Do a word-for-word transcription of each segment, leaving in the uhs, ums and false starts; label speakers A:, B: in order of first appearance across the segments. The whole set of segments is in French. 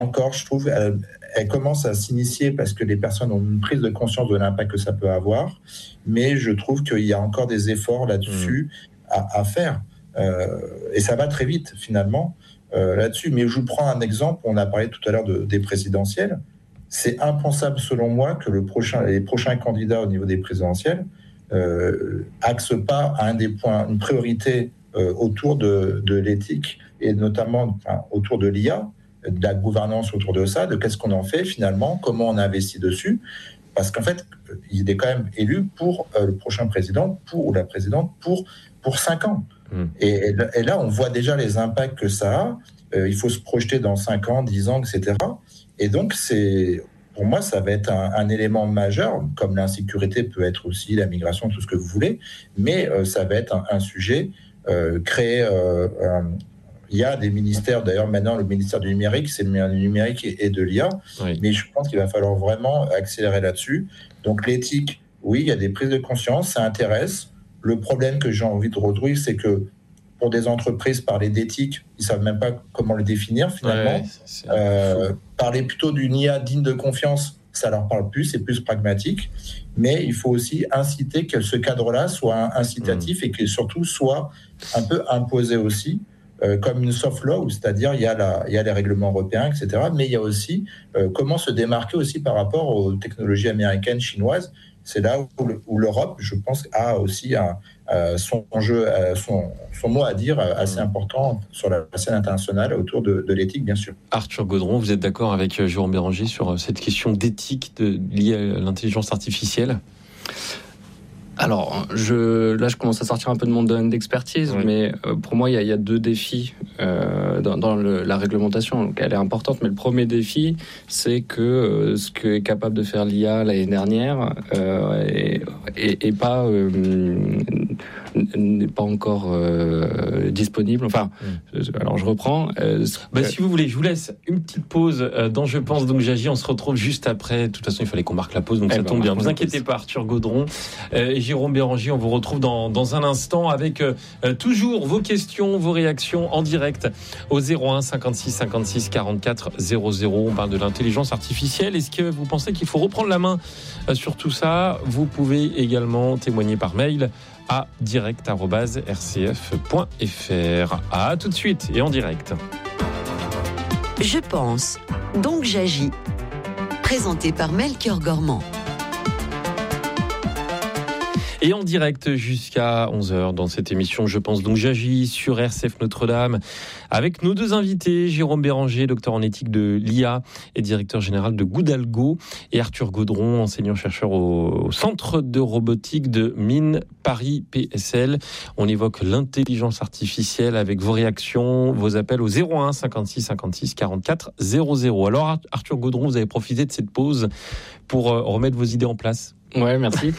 A: encore, je trouve, elle, elle commence à s'initier parce que les personnes ont une prise de conscience de l'impact que ça peut avoir, mais je trouve qu'il y a encore des efforts là-dessus mmh. à, à faire. Euh, et ça va très vite, finalement, euh, là-dessus. Mais je vous prends un exemple, on a parlé tout à l'heure de, des présidentielles. C'est impensable, selon moi, que le prochain, les prochains candidats au niveau des présidentielles euh, axent pas à un des points, une priorité euh, autour de, de l'éthique, et notamment enfin, autour de l'I A, de la gouvernance autour de ça, de qu'est-ce qu'on en fait finalement, comment on investit dessus, parce qu'en fait, il est quand même élu pour euh, le prochain président, pour ou la présidente, pour pour cinq ans. Mmh. Et, et là, on voit déjà les impacts que ça a. Euh, il faut se projeter dans cinq ans, dix ans, et cetera. Et donc, c'est, pour moi, ça va être un, un élément majeur, comme l'insécurité peut être aussi, la migration, tout ce que vous voulez, mais euh, ça va être un, un sujet euh, créé. Euh, un, Il y a des ministères, d'ailleurs maintenant le ministère du numérique, c'est le numérique et de l'I A, oui. Mais je pense qu'il va falloir vraiment accélérer là-dessus. Donc l'éthique, oui, il y a des prises de conscience, ça intéresse. Le problème que j'ai envie de retrouver, c'est que pour des entreprises, parler d'éthique, ils ne savent même pas comment le définir finalement. Ouais, c'est, c'est euh, parler plutôt d'une I A digne de confiance, ça leur parle plus, c'est plus pragmatique. Mais il faut aussi inciter que ce cadre-là soit incitatif mmh. et que surtout soit un peu imposé aussi. Euh, comme une soft law, c'est-à-dire il y a la, il y a les règlements européens, et cetera. Mais il y a aussi euh, comment se démarquer aussi par rapport aux technologies américaines, chinoises. C'est là où, le, où l'Europe, je pense, a aussi un, euh, son jeu, euh, son, son mot à dire euh, assez important sur la scène internationale autour de, de l'éthique, bien sûr.
B: Arthur Gaudron, vous êtes d'accord avec Jérôme Béranger sur cette question d'éthique de, liée à l'intelligence artificielle ?
C: Alors, je, là, je commence à sortir un peu de mon domaine d'expertise, oui. mais euh, pour moi, il y, y a deux défis euh, dans, dans le, la réglementation. Donc, elle est importante, mais le premier défi, c'est que euh, ce qu'est capable de faire l'I A l'année dernière euh, est, est, est pas euh, n'est pas encore euh, disponible. Enfin, mmh. alors je reprends. Euh,
B: bah, euh, si vous voulez, je vous laisse une petite pause euh, dans Je pense donc j'agis. On se retrouve juste après. De toute façon, il fallait qu'on marque la pause, donc eh ça ben, tombe bien. Ne vous inquiétez pas, Arthur Gaudron euh, et Jérôme Béranger. On vous retrouve dans, dans un instant avec euh, toujours vos questions, vos réactions en direct au zéro un cinquante-six cinquante-six quarante-quatre zéro zéro. On parle de l'intelligence artificielle. Est-ce que vous pensez qu'il faut reprendre la main euh, sur tout ça ? Vous pouvez également témoigner par mail à direct arobase r c f point f r. À tout de suite et en direct.
D: Je pense, donc j'agis. Présenté par Melchior Gormand.
B: Et en direct jusqu'à onze heures dans cette émission Je pense donc j'agis sur R C F Notre-Dame avec nos deux invités, Jérôme Béranger, docteur en éthique de l'I A et directeur général de Goodalgo, et Arthur Gaudron, enseignant-chercheur au Centre de robotique de Mines Paris P S L. On évoque l'intelligence artificielle avec vos réactions, vos appels au zéro un cinquante-six cinquante-six quarante-quatre zéro zéro. Alors Arthur Gaudron, vous avez profité de cette pause pour remettre vos idées en place.
C: Ouais, merci.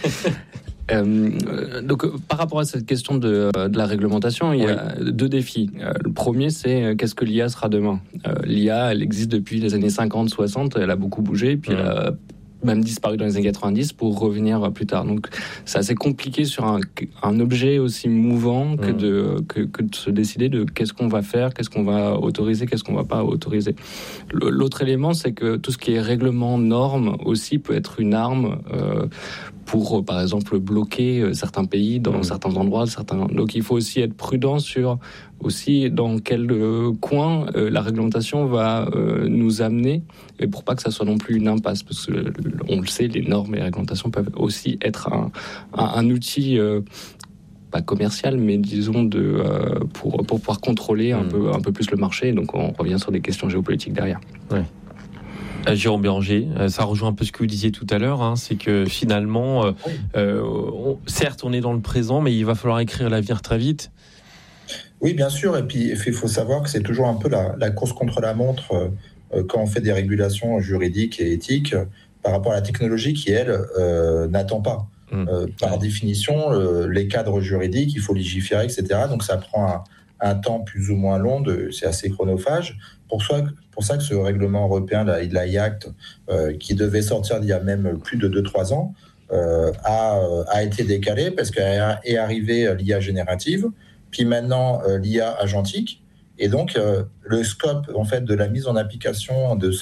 C: Euh, donc, par rapport à cette question de, de la réglementation, il y a oui. deux défis. Euh, le premier, c'est qu'est-ce que l'I A sera demain ? euh, L'I A, elle existe depuis les années cinquante soixante, elle a beaucoup bougé, puis mmh. elle a même disparu dans les années quatre-vingt-dix pour revenir plus tard. Donc, c'est assez compliqué sur un, un objet aussi mouvant que, mmh. de, que, que de se décider de qu'est-ce qu'on va faire, qu'est-ce qu'on va autoriser, qu'est-ce qu'on va pas autoriser. L'autre élément, c'est que tout ce qui est règlement, normes aussi peut être une arme euh, pour, par exemple, bloquer certains pays dans mmh. certains endroits. Certains... Donc, il faut aussi être prudent sur aussi dans quel euh, coin euh, la réglementation va euh, nous amener, et pour pas que ça soit non plus une impasse, parce que euh, on le sait, les normes et les réglementations peuvent aussi être un, un, un outil euh, pas commercial, mais disons de euh, pour pour pouvoir contrôler un mmh. peu un peu plus le marché. Donc on revient sur des questions géopolitiques derrière.
B: Ouais. Euh, Jérôme Béranger, euh, ça rejoint un peu ce que vous disiez tout à l'heure, hein, c'est que finalement, euh, euh, on, certes, on est dans le présent, mais il va falloir écrire l'avenir très vite.
A: Oui, bien sûr. Et puis, il faut savoir que c'est toujours un peu la, la course contre la montre euh, quand on fait des régulations juridiques et éthiques euh, par rapport à la technologie qui, elle, euh, n'attend pas. Mmh. Euh, par ouais. définition, euh, les cadres juridiques, il faut légiférer, et cetera. Donc, ça prend un, un temps plus ou moins long, de, c'est assez chronophage. Pour ça, pour ça que ce règlement européen, la, la I A C T, euh, qui devait sortir il y a même plus de deux trois ans, euh, a, a été décalé parce qu'est arrivée l'I A générative, puis maintenant euh, l'I A agentique, Et donc, euh, le scope en fait, de la mise en application de